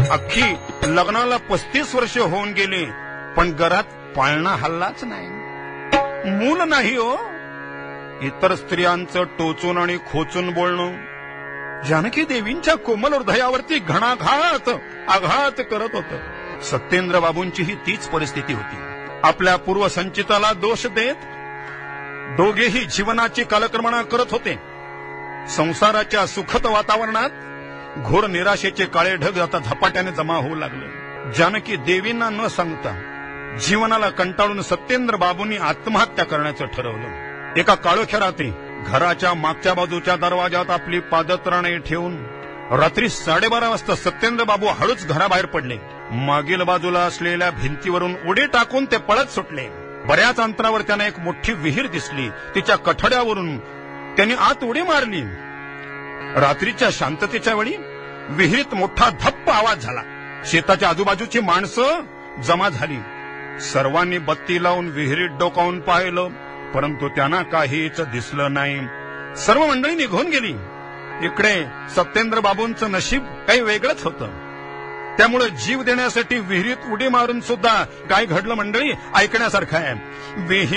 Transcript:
अख्खी लग्नाला 35 वर्ष होऊन गेली, पण घरात पाळणा हल्लाच नाही, मूल नाही हो. इतर स्त्रियांचं टोचून आणि खोचून बोलणं जानकी देवींच्या कोमल हृदयावरती घणाघात आघात करत होतं. सत्येंद्र बाबूंचीही तीच परिस्थिती होती. आपल्या पूर्वसंचिताला दोष देत दोघेही जीवनाची कालक्रमणा करत होते. संसाराच्या सुखद वातावरणात घोर निराशेचे काळे ढग आता झपाट्याने जमा होऊ लागले. जानकी देवींना न सांगता जीवनाला कंटाळून सत्येंद्र बाबूंनी आत्महत्या करण्याचं ठरवलं. एका काळोख्या रात्री घराच्या मागच्या बाजूच्या दरवाजात आपली पादत्राणे ठेवून रात्री 12:30 वाजता सत्येंद्र बाबू हळूच घराबाहेर पडले. मागील बाजूला असलेल्या भिंतीवरून उडी टाकून ते पळत सुटले. बऱ्याच अंतरावर त्यांना एक मोठी विहीर दिसली. तिच्या कठड्यावरून त्यांनी आत उडी मारली. रात्रीच्या शांततेच्या वेळी विहिरीत मोठा धप्प आवाज झाला. शेताच्या आजूबाजूची माणसं जमा झाली. सर्वांनी बत्ती लावून विहिरीत डोकावून पाहिलं, परंतु त्यांना काहीच दिसलं नाही. सर्व मंडळी निघून गेली. इकडे सत्येंद्र बाबूंचं नशीब काही वेगळंच होतं. त्यामुळे जीव देण्यासाठी विहिरीत उडी मारून सुद्धा काय घडलं मंडळी ऐकण्यासारखं आहे.